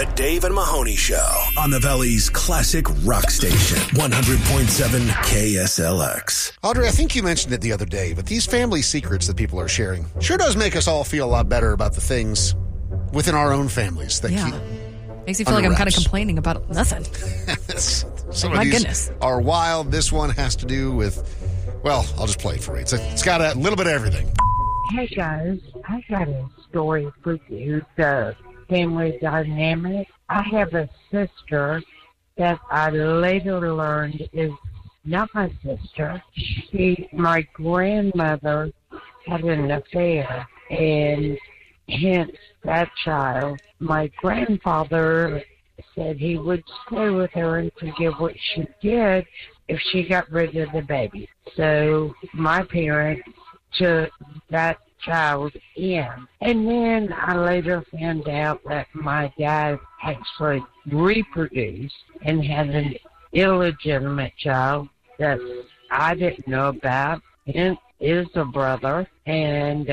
The Dave and Mahoney Show on the Valley's classic rock station, 100.7 KSLX. Audrey, I think you mentioned it the other day, but these family secrets that people are sharing sure does make us all feel a lot better about the things within our own families that keep makes me feel like I'm kind of complaining about nothing. Some My of these goodness. are wild. This one has to do with, well, I'll just play it for you. It's got a little bit of everything. Hey guys, I got a story for you. The family dynamic. I have a sister that I later learned is not my sister. My grandmother had an affair, and hence that child. My grandfather said he would stay with her and forgive what she did if she got rid of the baby. So my parents took that child in. And then I later found out that my dad actually reproduced and had an illegitimate child that I didn't know about. It is a brother. And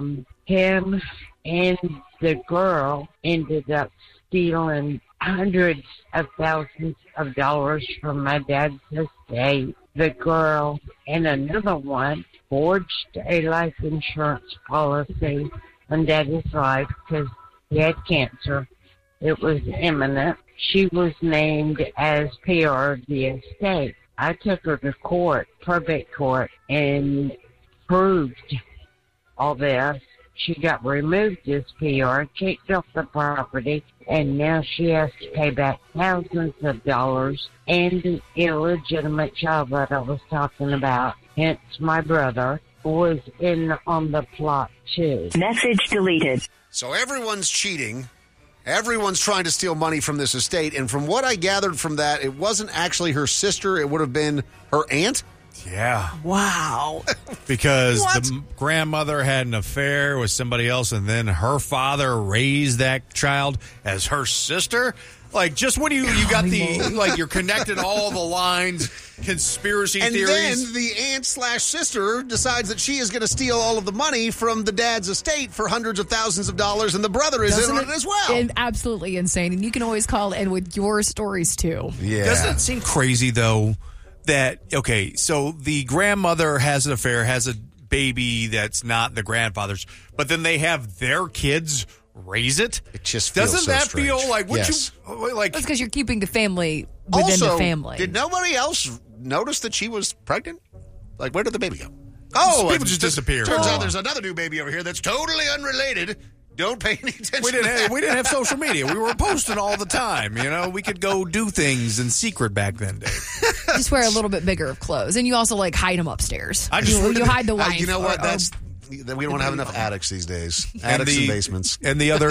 him and the girl ended up stealing hundreds of thousands of dollars from my dad's estate. The girl and another one forged a life insurance policy on Daddy's life because he had cancer. It was imminent. She was named as PR of the estate. I took her to court, probate court, and proved all this. She got removed as PR, kicked off the property, and now she has to pay back thousands of dollars and the illegitimate child that I was talking about. Hence, my brother was in on the plot, too. Message deleted. So everyone's cheating. Everyone's trying to steal money from this estate. And from what I gathered from that, it wasn't actually her sister. It would have been her aunt. Yeah. Wow. Because the grandmother had an affair with somebody else, and then her father raised that child as her sister. Like, just when you got you're connected all the lines, conspiracy theories. And then the aunt/sister decides that she is going to steal all of the money from the dad's estate for hundreds of thousands of dollars, and the brother is in on it as well. And absolutely insane. And you can always call in with your stories, too. Yeah. Doesn't it seem crazy, though, that, okay, so the grandmother has an affair, has a baby that's not the grandfather's, but then they have their kids raise it? It just feels Doesn't so that strange. feel like, That's because you're keeping the family within the family. Did nobody else notice that she was pregnant? Like, where did the baby go? People just disappear. Turns out there's another new baby over here that's totally unrelated. Don't pay any attention We to that. didn't have social media. We were posting all the time. You know, we could go do things in secret back then, Dave. Just wear a little bit bigger of clothes, and you also hide them upstairs. You hide the wife. You know what? We don't have enough attics these days. Attics and basements. And the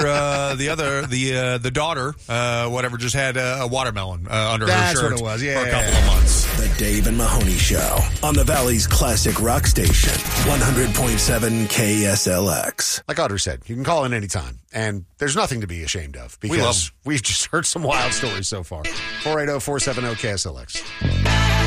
daughter, whatever, just had a watermelon under That's her shirt what it was. Yeah. for a couple of months. The Dave and Mahoney Show on the Valley's classic rock station, 100.7 KSLX. Like Audrey said, you can call in anytime, and there's nothing to be ashamed of because we've just heard some wild stories so far. 480-470-KSLX.